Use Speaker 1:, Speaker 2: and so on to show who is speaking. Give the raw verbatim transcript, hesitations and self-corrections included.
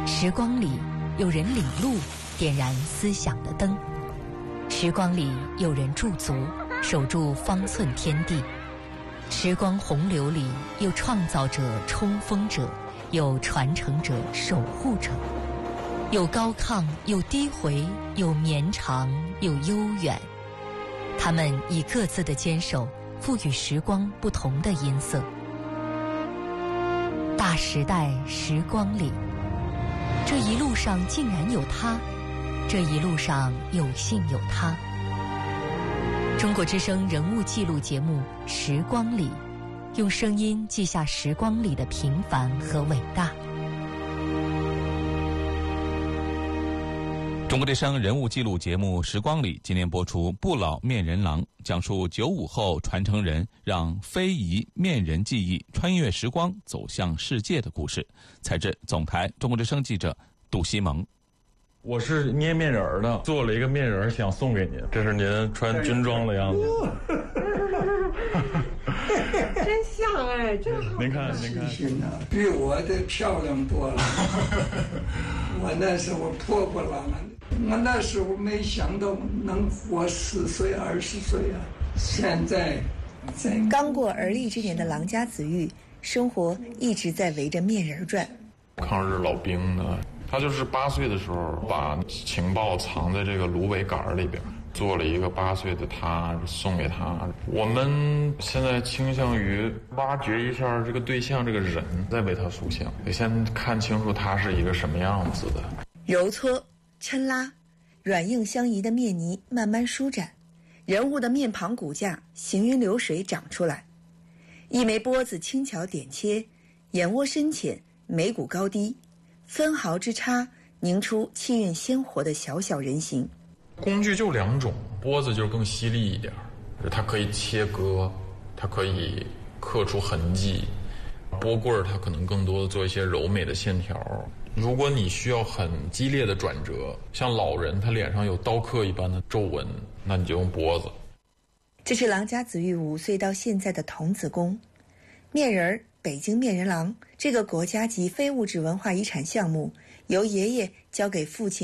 Speaker 1: 时光里有人领路，点燃思想的灯；时光里有人驻足，守住方寸天地；时光洪流里有创造者、冲锋者，有传承者、守护者，有高亢，有低回，有绵长，有悠远。他们以各自的坚守，赋予时光不同的音色。大时代时光里，这一路上竟然有他，这一路上有幸有他。中国之声人物记录节目《时光里》，用声音记下时光里的平凡和伟大。
Speaker 2: 中国之声人物记录节目《时光里》今年播出《不老面人郎》，讲述九五后传承人让非遗面人技艺穿越时光走向世界的故事。采自总台中国之声记者杜西蒙。
Speaker 3: 我是捏面人的，做了一个面人想送给您，这是您穿军装的样子。
Speaker 4: 真像哎，真好。
Speaker 3: 您看，您看，
Speaker 5: 比我的漂亮多了。我那时候破破烂烂的，我那时候没想到能活十岁、二十岁啊！现在，在
Speaker 6: 刚过而立之年的郎家子玉，生活一直在围着面人转。
Speaker 7: 抗日老兵呢，他就是八岁的时候把情报藏在这个芦苇杆里边，做了一个八岁的他送给他。我们现在倾向于挖掘一下这个对象这个人，再为他塑像，得先看清楚他是一个什么样子的。
Speaker 6: 揉搓、抻拉，软硬相宜的面泥慢慢舒展，人物的面庞骨架行云流水长出来。一枚钵子轻巧点切，眼窝深浅，眉骨高低，分毫之差凝出气韵鲜活的小小人形。
Speaker 7: 工具就两种，钵子就更犀利一点，它可以切割，它可以刻出痕迹；钵棍它可能更多的做一些柔美的线条。如果你需要很激烈的转折，像老人他脸上有刀刻一般的皱纹，那你就用钵子。
Speaker 6: 这是郎家子玉五岁到现在的童子功。面人儿北京面人郎这个国家级非物质文化遗产项目，由爷爷交给父亲